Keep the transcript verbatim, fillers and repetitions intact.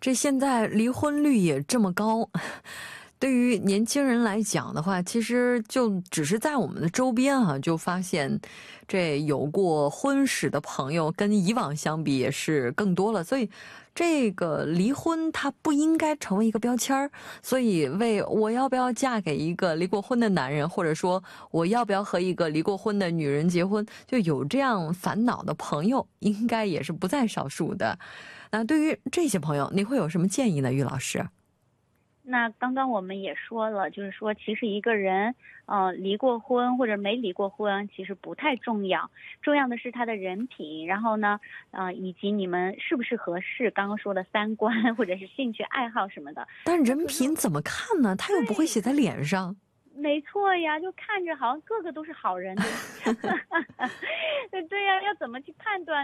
这现在离婚率也这么高，对于年轻人来讲的话，其实就只是在我们的周边啊，就发现这有过婚史的朋友跟以往相比也是更多了，所以这个离婚它不应该成为一个标签儿，所以为我要不要嫁给一个离过婚的男人，或者说我要不要和一个离过婚的女人结婚，就有这样烦恼的朋友应该也是不在少数的。那对于这些朋友你会有什么建议呢，于老师？ 那刚刚我们也说了，就是说其实一个人呃离过婚或者没离过婚其实不太重要，重要的是他的人品，然后呢呃以及你们是不是合适，刚刚说的三观或者是兴趣爱好什么的。 但人品怎么看呢？他又不会写在脸上。 没错呀，就看着好像个个都是好人。对呀，要怎么去判断